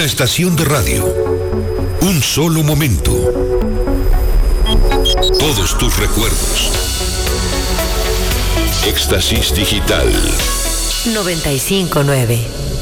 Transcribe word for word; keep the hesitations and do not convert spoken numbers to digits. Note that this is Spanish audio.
estación de radio, un solo momento, todos tus recuerdos. Éxtasis Digital noventa y cinco nueve.